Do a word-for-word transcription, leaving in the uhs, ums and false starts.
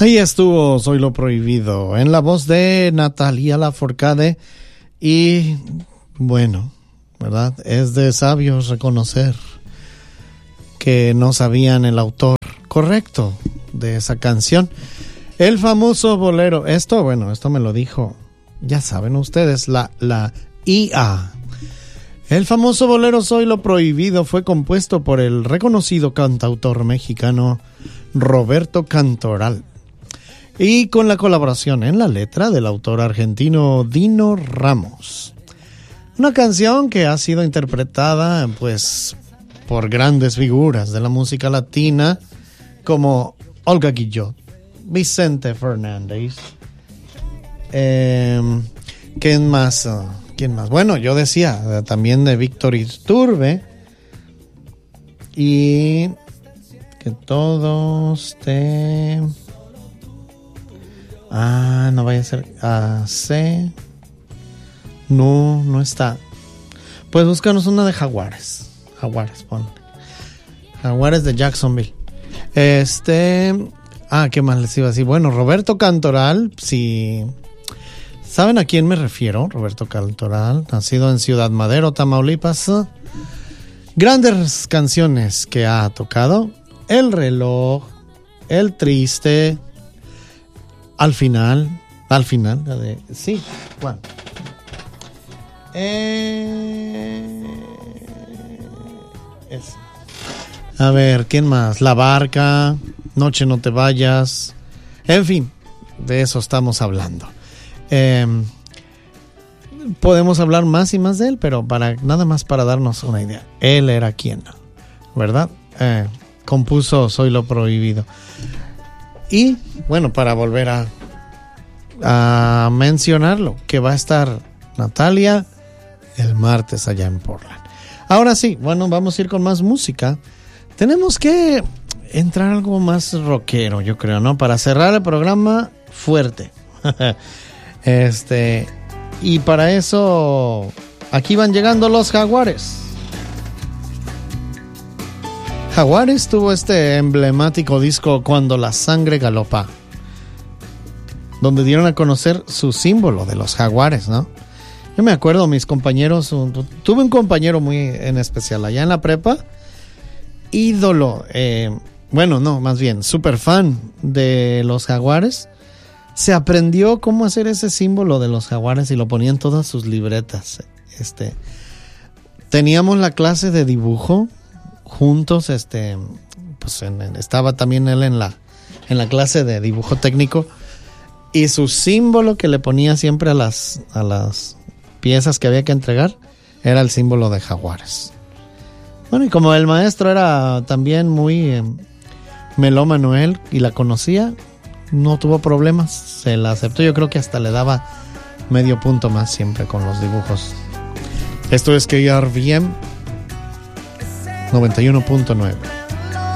Ahí estuvo Soy lo Prohibido, en la voz de Natalia Lafourcade. Y bueno, ¿verdad? Es de sabios reconocer que no sabían el autor correcto de esa canción. El famoso bolero, esto, bueno, esto me lo dijo, ya saben ustedes, la, la I A. El famoso bolero Soy lo Prohibido fue compuesto por el reconocido cantautor mexicano Roberto Cantoral, y con la colaboración en la letra del autor argentino Dino Ramos. Una canción que ha sido interpretada pues por grandes figuras de la música latina como Olga Guillot, Vicente Fernández, eh, ¿quién más? ¿Quién más? Bueno, yo decía también de Víctor Iturbe, y que todos te... Ah, no vaya a ser... Ah, C... No, no está. Pues búscanos una de Jaguares. Jaguares, pon. Jaguares de Jacksonville. Este... Ah, ¿qué más les iba a decir? Bueno, Roberto Cantoral, si... ¿Saben a quién me refiero? Roberto Cantoral, nacido en Ciudad Madero, Tamaulipas. Grandes canciones que ha tocado. El reloj, El triste... Al final, al final, la de, sí, bueno. Eh, es, a ver, ¿quién más? La barca, Noche no te vayas, en fin, de eso estamos hablando. Eh, podemos hablar más y más de él, pero para nada más para darnos una idea. Él era quien, ¿verdad? Eh, compuso Soy lo Prohibido. Y bueno, para volver a, a mencionarlo, que va a estar Natalia el martes allá en Portland. Ahora sí, bueno, vamos a ir con más música. Tenemos que entrar algo más rockero, yo creo, ¿no? Para cerrar el programa fuerte. este, y para eso, aquí van llegando los Jaguares. Jaguares tuvo este emblemático disco Cuando la sangre galopa, donde dieron a conocer su símbolo de los jaguares, ¿no? Yo me acuerdo, mis compañeros, un, tuve un compañero muy en especial allá en la prepa, ídolo, eh, bueno, no, más bien, súper fan de los jaguares. Se aprendió cómo hacer ese símbolo de los jaguares y lo ponía en todas sus libretas. Este, teníamos la clase de dibujo juntos, este, pues en, en, estaba también él en la, en la clase de dibujo técnico, y su símbolo que le ponía siempre a las, a las piezas que había que entregar era el símbolo de jaguares. Bueno, y como el maestro era también muy eh, melómano él y la conocía, no tuvo problemas, se la aceptó. Yo creo que hasta le daba medio punto más siempre con los dibujos. Esto es K R V M noventa y uno punto nueve.